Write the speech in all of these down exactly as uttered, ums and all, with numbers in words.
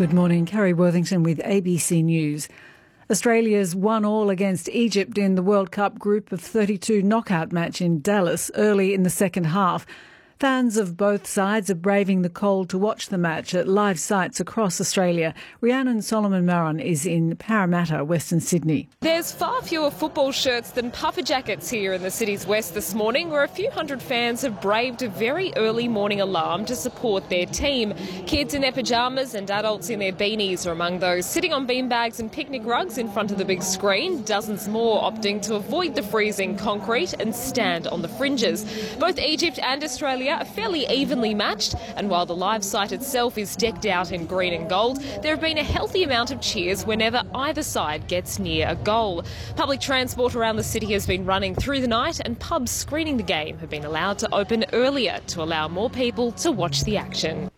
Good morning, Carrie Worthington with A B C News. Australia's one all against Egypt in the World Cup Group of thirty-two knockout match in Dallas early in the second half. Fans of both sides are braving the cold to watch the match at live sites across Australia. Rhiannon Solomon Maron is in Parramatta, Western Sydney. There's far fewer football shirts than puffer jackets here in the city's west this morning, where a few hundred fans have braved a very early morning alarm to support their team. Kids in their pyjamas and adults in their beanies are among those sitting on beanbags and picnic rugs in front of the big screen, dozens more opting to avoid the freezing concrete and stand on the fringes. Both Egypt and Australia are fairly evenly matched, and while the live site itself is decked out in green and gold, there have been a healthy amount of cheers whenever either side gets near a goal. Public transport around the city has been running through the night, and pubs screening the game have been allowed to open earlier to allow more people to watch the action.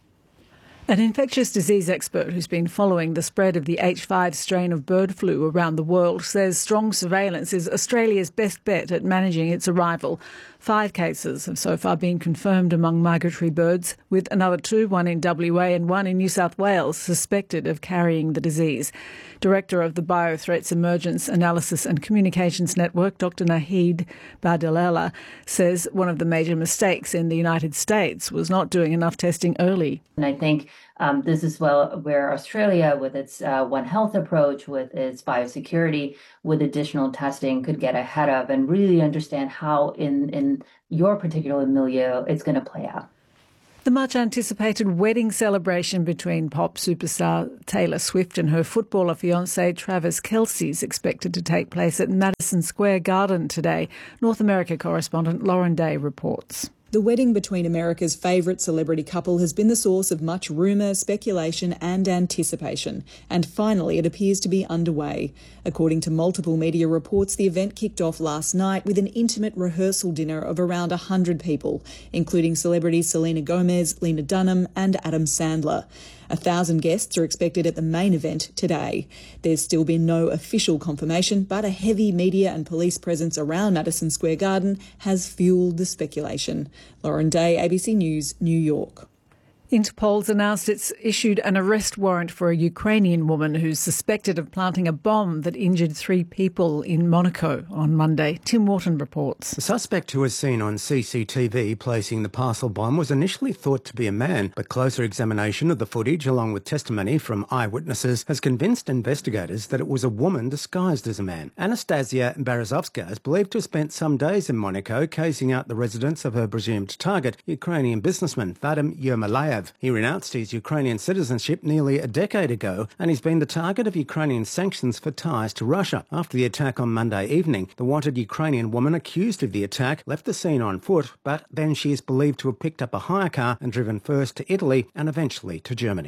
An infectious disease expert who's been following the spread of the H five strain of bird flu around the world says strong surveillance is Australia's best bet at managing its arrival. Five cases have so far been confirmed among migratory birds, with another two, one in W A and one in New South Wales, suspected of carrying the disease. Director of the Biothreats Emergence Analysis and Communications Network, Doctor Naheed Bardelella, says one of the major mistakes in the United States was not doing enough testing early. And I think um, this is well where Australia, with its uh, One Health approach, with its biosecurity, with additional testing, could get ahead of and really understand how in, in your particular milieu it's going to play out. The much-anticipated wedding celebration between pop superstar Taylor Swift and her footballer fiancé Travis Kelce is expected to take place at Madison Square Garden today. North America correspondent Lauren Day reports. The wedding between America's favourite celebrity couple has been the source of much rumour, speculation and anticipation, and finally it appears to be underway. According to multiple media reports, the event kicked off last night with an intimate rehearsal dinner of around one hundred people, including celebrities Selena Gomez, Lena Dunham and Adam Sandler. A thousand guests are expected at the main event today. There's still been no official confirmation, but a heavy media and police presence around Madison Square Garden has fuelled the speculation. Lauren Day, A B C News, New York. Interpol's announced it's issued an arrest warrant for a Ukrainian woman who's suspected of planting a bomb that injured three people in Monaco on Monday. Tim Wharton reports. The suspect, who was seen on C C T V placing the parcel bomb, was initially thought to be a man, but closer examination of the footage, along with testimony from eyewitnesses, has convinced investigators that it was a woman disguised as a man. Anastasia Berezovska is believed to have spent some days in Monaco casing out the residence of her presumed target, Ukrainian businessman Vadim Yermolayev. He renounced his Ukrainian citizenship nearly a decade ago, and he's been the target of Ukrainian sanctions for ties to Russia. After the attack on Monday evening, the wanted Ukrainian woman accused of the attack left the scene on foot, but then she is believed to have picked up a hire car and driven first to Italy and eventually to Germany.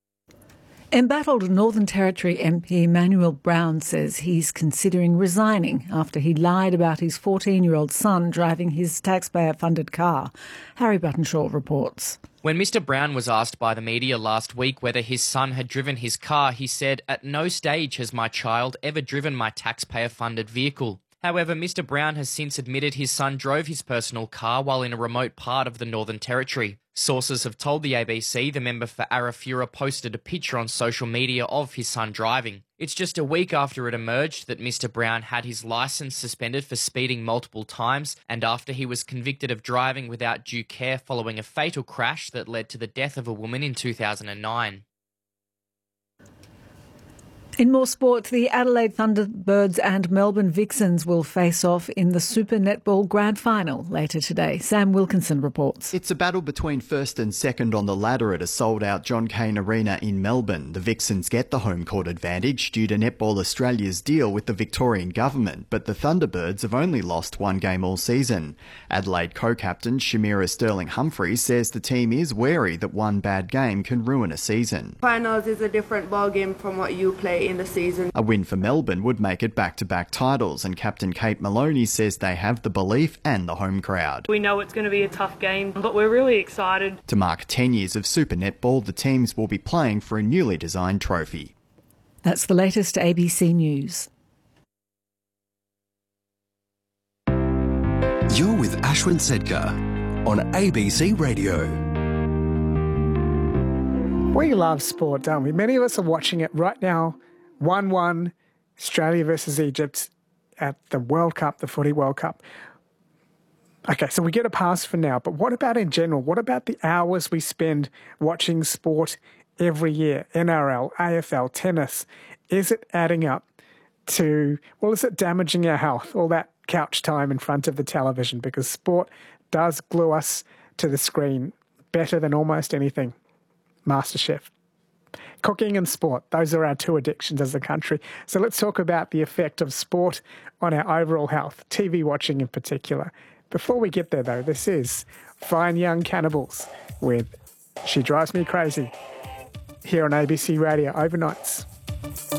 Embattled Northern Territory M P Manuel Brown says he's considering resigning after he lied about his fourteen-year-old son driving his taxpayer-funded car. Harry Buttonshaw reports. When Mister Brown was asked by the media last week whether his son had driven his car, he said, "At no stage has my child ever driven my taxpayer-funded vehicle." However, Mister Brown has since admitted his son drove his personal car while in a remote part of the Northern Territory. Sources have told the A B C the member for Arafura posted a picture on social media of his son driving. It's just a week after it emerged that Mister Brown had his licence suspended for speeding multiple times, and after he was convicted of driving without due care following a fatal crash that led to the death of a woman in two thousand nine. In more sport, the Adelaide Thunderbirds and Melbourne Vixens will face off in the Super Netball Grand Final later today. Sam Wilkinson reports. It's a battle between first and second on the ladder at a sold-out John Cain Arena in Melbourne. The Vixens get the home court advantage due to Netball Australia's deal with the Victorian government, but the Thunderbirds have only lost one game all season. Adelaide co-captain Shamira Sterling-Humphries says the team is wary that one bad game can ruin a season. Finals is a different ballgame from what you play in the season. A win for Melbourne would make it back-to-back titles, and captain Kate Maloney says they have the belief and the home crowd. We know it's going to be a tough game, but we're really excited. To mark ten years of Super Netball, the teams will be playing for a newly designed trophy. That's the latest A B C News. You're with Ashwin Sedkar on A B C Radio. We love sport, don't we? Many of us are watching it right now. one one, Australia versus Egypt at the World Cup, the Footy World Cup. Okay, so we get a pass for now, but what about in general? What about the hours we spend watching sport every year? N R L, A F L, tennis. Is it adding up to, well, is it damaging our health? All that couch time in front of the television, because sport does glue us to the screen better than almost anything. MasterChef. Cooking and sport, those are our two addictions as a country. So let's talk about the effect of sport on our overall health, T V watching in particular. Before we get there, though, this is Fine Young Cannibals with She Drives Me Crazy here on A B C Radio overnights.